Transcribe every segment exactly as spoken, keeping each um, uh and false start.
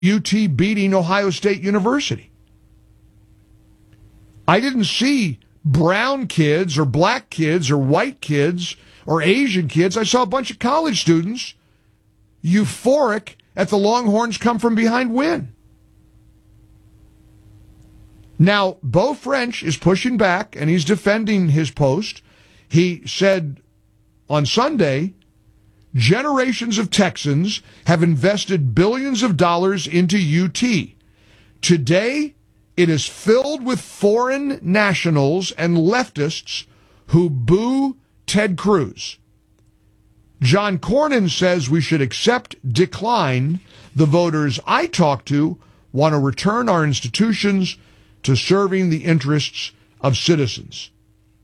U T beating Ohio State University. I didn't see brown kids or black kids or white kids or Asian kids. I saw a bunch of college students euphoric at the Longhorns come from behind win. Now, Beau French is pushing back, and he's defending his post. He said on Sunday, generations of Texans have invested billions of dollars into U T. Today, it is filled with foreign nationals and leftists who boo Ted Cruz. John Cornyn says we should accept decline. The voters I talk to want to return our institutions to serving the interests of citizens.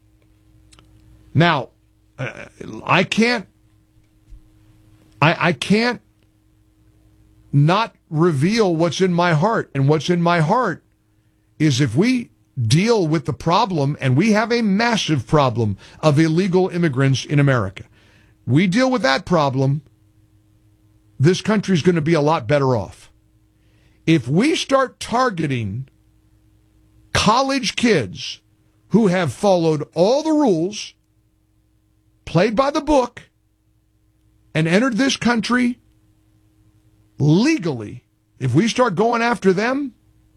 Now, uh, I can't, I, I can't not reveal what's in my heart. And what's in my heart is if we deal with the problem, and we have a massive problem of illegal immigrants in America, we deal with that problem, this country's going to be a lot better off. If we start targeting college kids who have followed all the rules, played by the book, and entered this country legally, if we start going after them,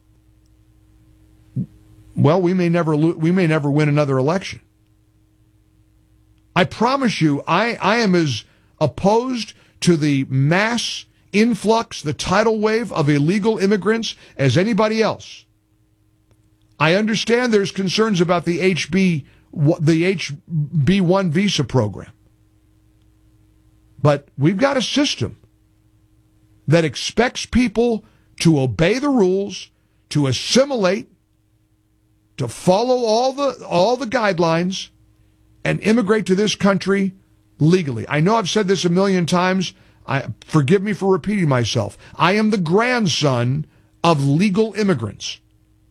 well, we may never lo- we may never win another election. I promise you, I, I am as opposed to the mass influx, the tidal wave of illegal immigrants as anybody else. I understand there's concerns about the H B the H B one visa program. But we've got a system that expects people to obey the rules, to assimilate, to follow all the all the guidelines, and immigrate to this country legally. I know I've said this a million times. I, forgive me for repeating myself. I am the grandson of legal immigrants.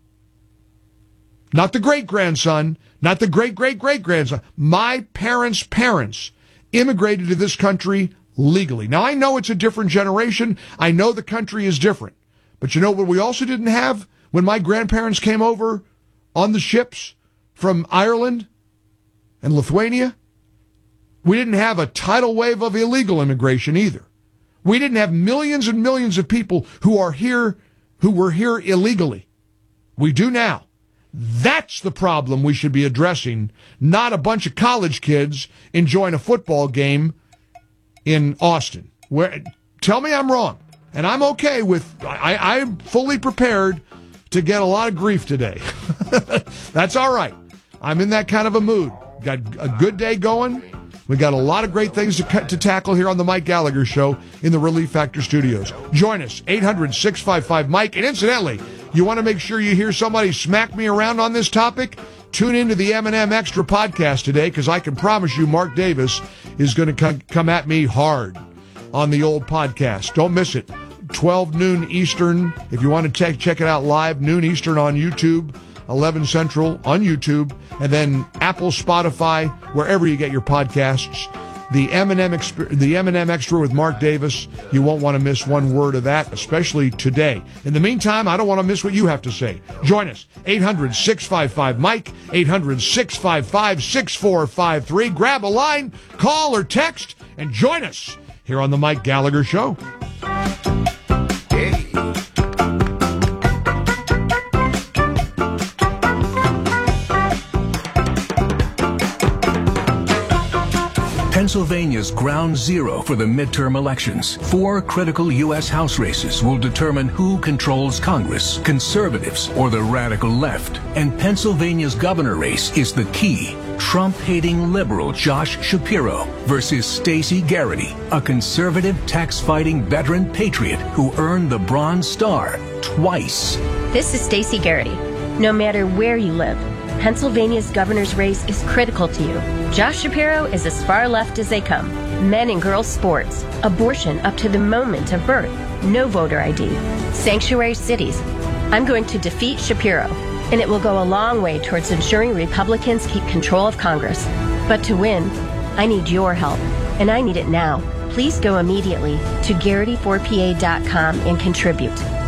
Not the great-grandson, not the great-great-great-grandson. My parents' parents immigrated to this country legally. Now, I know it's a different generation. I know the country is different. But you know what we also didn't have when my grandparents came over on the ships from Ireland and Lithuania? We didn't have a tidal wave of illegal immigration either. We didn't have millions and millions of people who are here, who were here illegally. We do now. That's the problem we should be addressing, not a bunch of college kids enjoying a football game in Austin. Where, tell me I'm wrong. And I'm okay with, I, I'm fully prepared to get a lot of grief today. That's all right. I'm in that kind of a mood. Got a good day going. We got a lot of great things to, to tackle here on the Mike Gallagher Show in the Relief Factor Studios. Join us, eight hundred, six five five, Mike. And incidentally, you want to make sure you hear somebody smack me around on this topic? Tune into the M and M Extra podcast today, because I can promise you Mark Davis is going to come, come at me hard on the old podcast. Don't miss it. twelve noon Eastern. If you want to check, check it out live, noon Eastern on YouTube, eleven Central on YouTube, and then Apple, Spotify, wherever you get your podcasts. The M and M Exp- the M and M Extra with Mark Davis. You won't want to miss one word of that, especially today. In the meantime, I don't want to miss what you have to say. Join us, eight hundred, six five five, Mike, eight hundred, six five five, six four five three. Grab a line, call or text, and join us here on the Mike Gallagher Show. Pennsylvania's ground zero for the midterm elections. Four critical U S House races will determine who controls Congress, conservatives or the radical left. And Pennsylvania's governor race is the key. Trump-hating liberal Josh Shapiro versus Stacey Garrity, a conservative tax-fighting veteran patriot who earned the Bronze Star twice. This is Stacey Garrity. No matter where you live, Pennsylvania's governor's race is critical to you. Josh Shapiro is as far left as they come. Men and girls sports, abortion up to the moment of birth, no voter I D, sanctuary cities. I'm going to defeat Shapiro, and it will go a long way towards ensuring Republicans keep control of Congress. But to win, I need your help, and I need it now. please go immediately to Garrity four P A dot com and contribute.